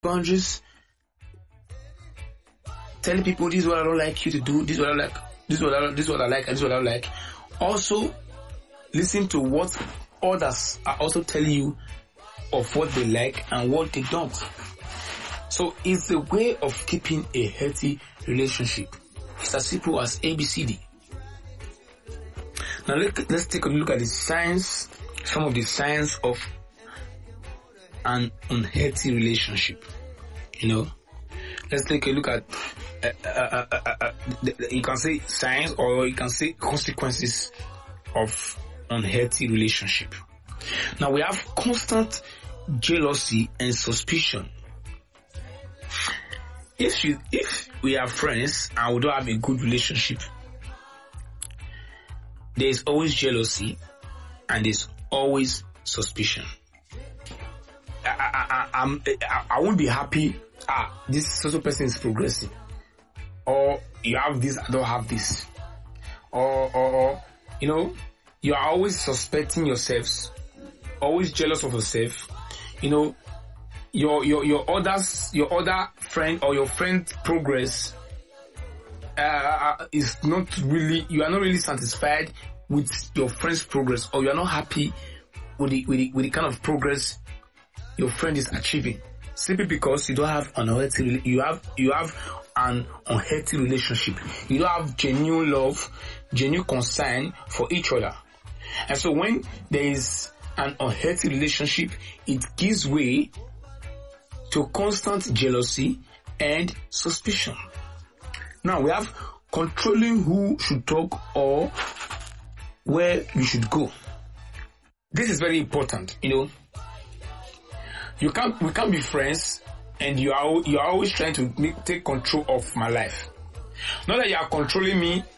boundaries, telling people this is what I don't like you to do, this is what I like, this is what I like, and this is what I don't like. Also, listen to what others are also telling you of what they like and what they don't. So it's a way of keeping a healthy relationship. It's as simple as ABCD. Now let's take a look at the signs, some of the signs of an unhealthy relationship. Let's take a look at you can say signs or you can say consequences of unhealthy relationship. Now we have constant jealousy and suspicion. If we are friends and we don't have a good relationship, there is always jealousy and there's always suspicion. I won't be happy. This social person is progressing, or you have this, I don't have this, or you are always suspecting yourselves, always jealous of yourself. Your other friend or your friend's progress is not really, you are not really satisfied with your friend's progress, or you are not happy with the kind of progress your friend is achieving, simply because you don't have an unhealthy, you have an unhealthy relationship. You don't have genuine love, genuine concern for each other. And so when there is an unhealthy relationship, it gives way to constant jealousy and suspicion. Now we have controlling who should talk or where you should go. This is very important. We can't be friends and you are always trying to take control of my life. Not that you are controlling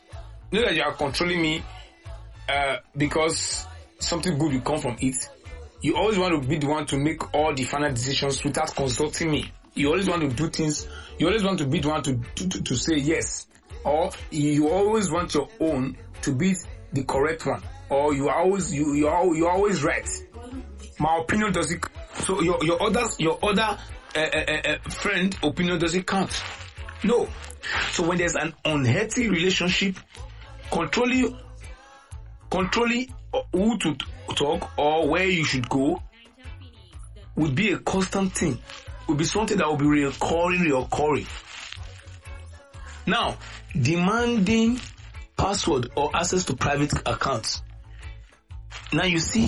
me because something good will come from it. You always want to be the one to make all the final decisions without consulting me. You always want to do things. You always want to be the one to say yes, or you always want your own to be the correct one, or you're always right. My opinion doesn't. So your other friend opinion doesn't count. No. So when there's an unhealthy relationship, controlling who to talk or where you should go would be a constant thing. Would be something that will be reoccurring. Now, demanding password or access to private accounts. Now you see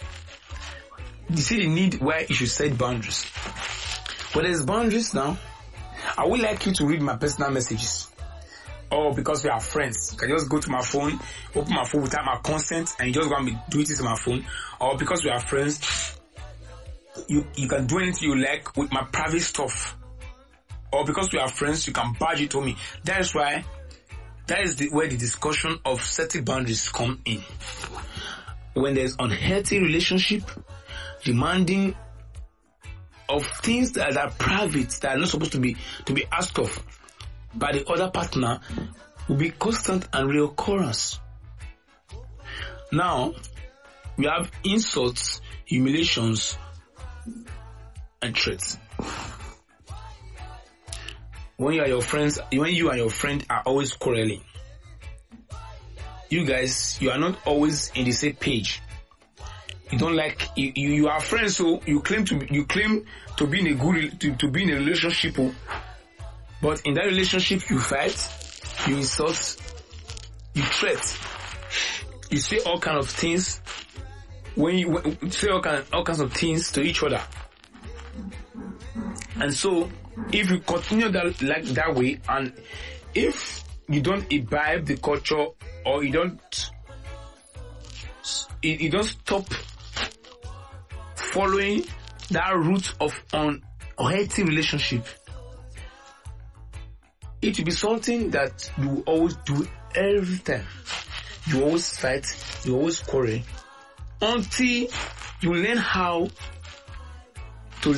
the need where you should set boundaries. But there's boundaries now. I would like you to read my personal messages. Or because we are friends, you can just go to my phone, open my phone without my consent, and you just want me to do it on my phone. Or because we are friends, you can do anything you like with my private stuff. Or because we are friends, you can badge it to me. That is where the discussion of setting boundaries come in. When there's unhealthy relationship, demanding of things that are private, that are not supposed to be asked of by the other partner, will be constant and reoccurrence. Now, we have insults, humiliations, and threats. When you and your friend are always quarreling, you guys, you are not always in the same page. You don't like, you are friends, so you claim to be in a relationship, but in that relationship you fight, you insult, you threat, you say all kinds of things. When you say all kinds of things to each other, and so if you continue that way, and if you don't imbibe the culture, or you don't stop following that route of unhealthy relationship, it will be something that you will always do every time. You always fight, you always quarrel, until you learn how to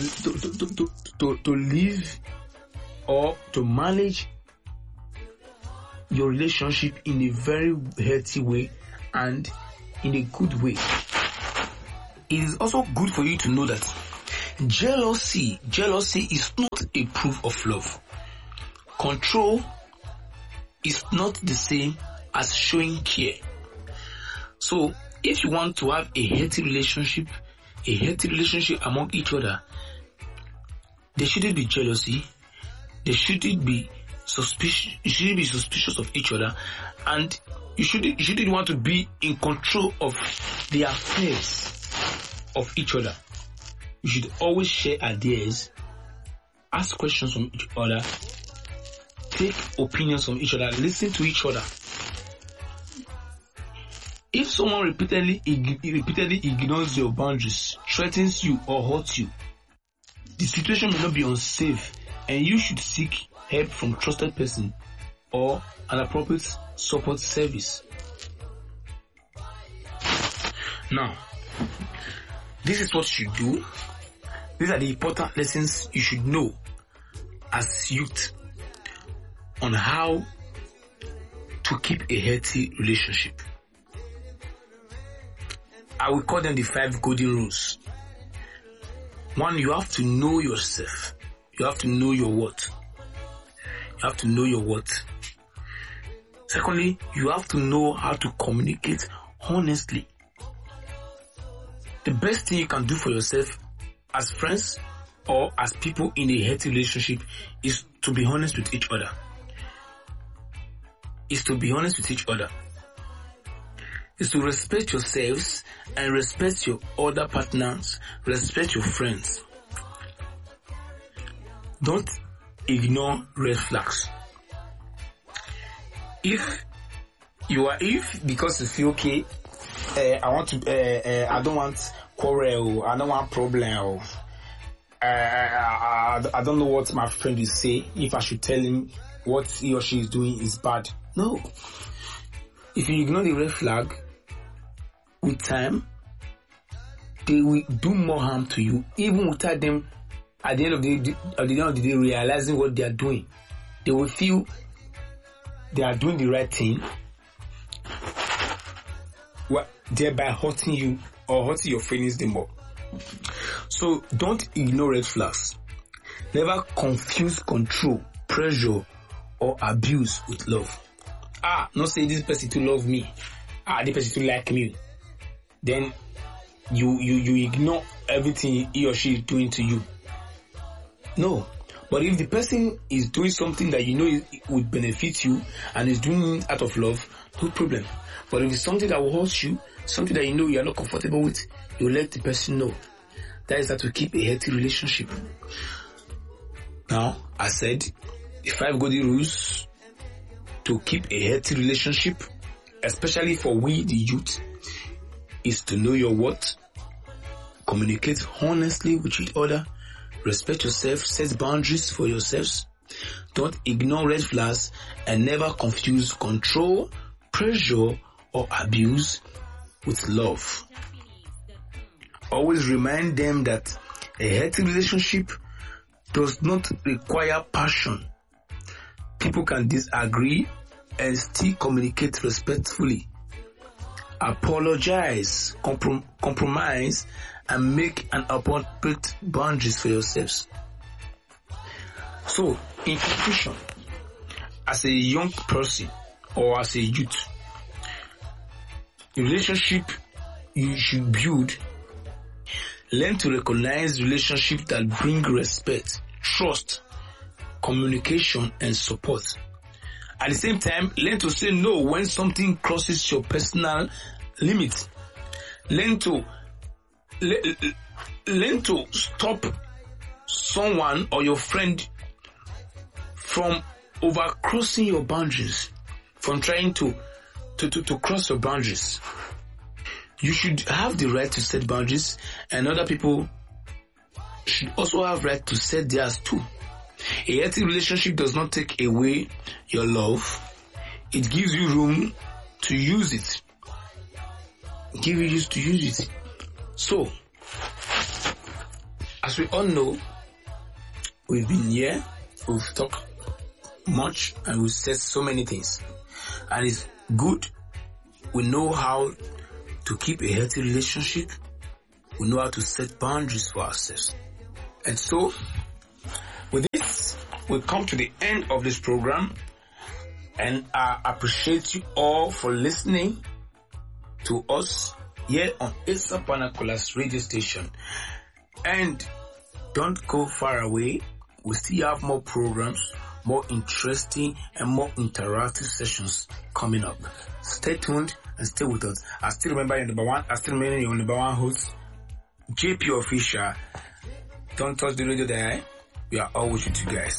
live or to manage your relationship in a very healthy way and in a good way. It is also good for you to know that Jealousy is not a proof of love. Control is not the same as showing care. So, if you want to have a healthy relationship among each other, there shouldn't be jealousy. There shouldn't be suspicion. You shouldn't be suspicious of each other, and you shouldn't want to be in control of the affairs of each other. You should always share ideas, ask questions from each other, take opinions from each other, listen to each other. If someone repeatedly ignores your boundaries, threatens you or hurts you, the situation may not be unsafe, and you should seek help from a trusted person or an appropriate support service. Now, this is what you do. These are the important lessons you should know as youth on how to keep a healthy relationship. I will call them the 5 golden rules. 1, you have to know yourself. You have to know your worth. You have to know your worth. Secondly, you have to know how to communicate honestly. The best thing you can do for yourself as friends or as people in a healthy relationship is to be honest with each other. Is to respect yourselves and respect your other partners, respect your friends. Don't ignore red flags. If because you feel okay, I don't want quarrel, I don't want problem, I don't know what my friend will say if I should tell him what he or she is doing is bad. No. If you ignore the red flag, with time, they will do more harm to you, even without them at the end of the day realizing what they are doing. They will feel they are doing the right thing, thereby hurting you or hurting your feelings the more. So don't ignore red flags. Never confuse control, pressure, or abuse with love. Not say this person to love me. This person to like me. Then you ignore everything he or she is doing to you. No. But if the person is doing something that you know it would benefit you and is doing it out of love, no problem. But if it's something that will hurt you, something that you know you are not comfortable with, you let the person know. That is how to keep a healthy relationship. Now, I said the 5 golden rules to keep a healthy relationship, especially for we the youth, is to know your worth, communicate honestly with each other, respect yourself, set boundaries for yourselves, don't ignore red flags, and never confuse control, pressure, or abuse with love. Always remind them that a healthy relationship does not require passion. People can disagree and still communicate respectfully. Apologize, compromise, and make an appropriate boundaries for yourselves. So, in conclusion, as a young person or as a youth, the relationship you should build, learn to recognize relationships that bring respect, trust, communication, and support. At the same time, learn to say no when something crosses your personal limits. Learn to stop someone or your friend from overcrossing your boundaries, from trying to cross your boundaries. You should have the right to set boundaries, and other people should also have right to set theirs too. A healthy relationship does not take away your love. It gives you room to use it. So, as we all know, we've been here, we've talked much, and we've said so many things. And it's good we know how to keep a healthy relationship. We know how to set boundaries for ourselves. And so, with this, we come to the end of this program. And I appreciate you all for listening to us here on Issa Panacola's radio station. And don't go far away. We still have more programs, more interesting and more interactive sessions coming up. Stay tuned and stay with us. I still remember your number one host, JP Official. Don't touch the radio there. We are always with you guys.